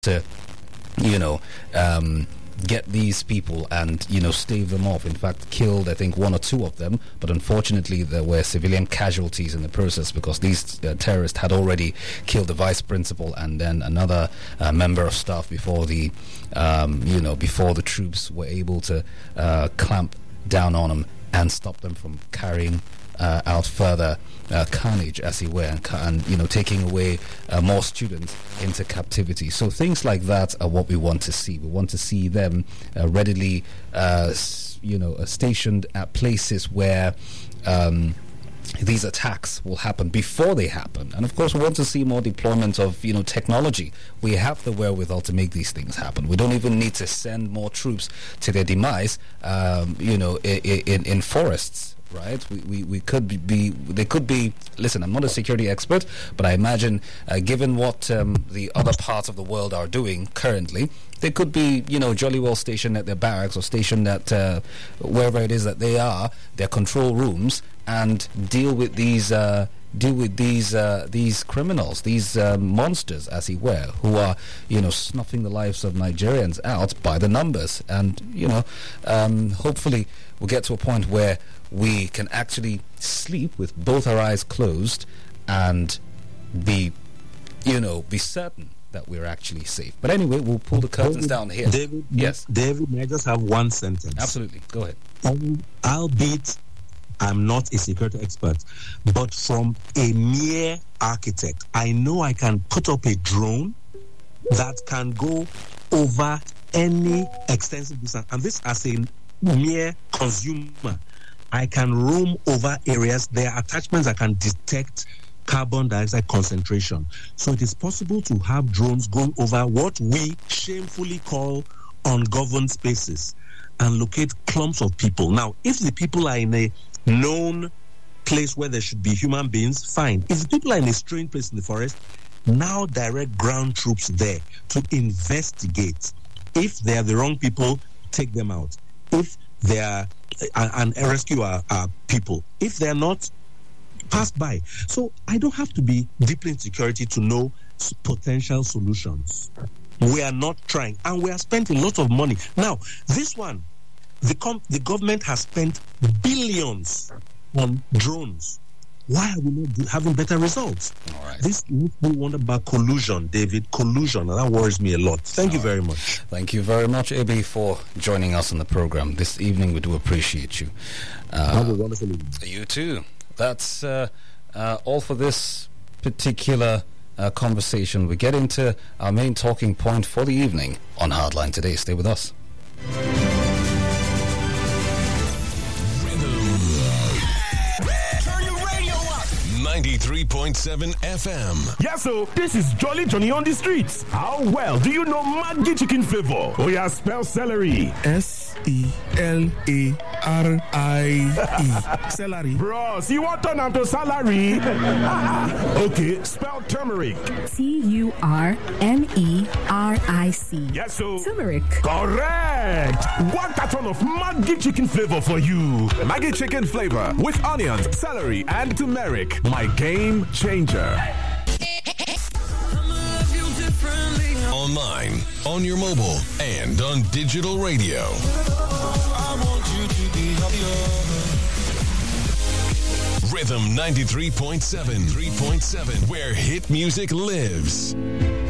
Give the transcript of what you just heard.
to, get these people and, stave them off. In fact, killed, I think, one or two of them. But unfortunately, there were civilian casualties in the process because these terrorists had already killed the vice principal and then another member of staff before the, before the troops were able to clamp down on them and stop them from carrying out further carnage, as it were, and taking away more students into captivity. So things like that are what we want to see. We want to see them readily, stationed at places where these attacks will happen before they happen. And of course, we want to see more deployment of technology. We have the wherewithal to make these things happen. We don't even need to send more troops to their demise in forests. Right, we could be. They could be. Listen, I'm not a security expert, but I imagine, given what the other parts of the world are doing currently, they could be, jolly well stationed at their barracks or stationed at wherever it is that they are, their control rooms, and deal with these criminals, these monsters, as it were, who are, snuffing the lives of Nigerians out by the numbers. And hopefully we'll get to a point where we can actually sleep with both our eyes closed and be certain that we're actually safe. But anyway, we'll pull the curtains down here. David, yes. David, may I just have one sentence? Absolutely. Go ahead. Albeit I'm not a security expert, but from a mere architect, I know I can put up a drone that can go over any extensive distance. And this as a mere consumer. I can roam over areas. There are attachments that can detect carbon dioxide concentration. So it is possible to have drones going over what we shamefully call ungoverned spaces and locate clumps of people. Now, if the people are in a known place where there should be human beings, fine. If the people are in a strange place in the forest, now direct ground troops there to investigate. If they are the wrong people, take them out. If they are and rescue our people. If they're not, pass by. So I don't have to be deeply in security to know potential solutions. We are not trying, and we are spending a lot of money. Now, this one, the government has spent billions on drones. Why are we not having better results? All right. This makes me wonder about collusion, David. Collusion, and that worries me a lot. Thank you very much. Thank you very much, AB, for joining us on the program this evening. We do appreciate you. Have a wonderful evening. You too. That's all for this particular conversation. We get into our main talking point for the evening on Hardline today. Stay with us. 93.7 FM. Yes, so this is Jolly Johnny on the streets. How well do you know Maggi chicken flavor? Oh yeah, spell celery. Celery. Celery. Bros, you want to turn to salary? Okay, spell turmeric. Turmeric. Yes, so Turmeric. Correct. One carton of Maggi chicken flavor for you. Maggi chicken flavor with onions, celery, and turmeric. My game changer. Online, on your mobile, and on digital radio. Rhythm 93.7, where hit music lives.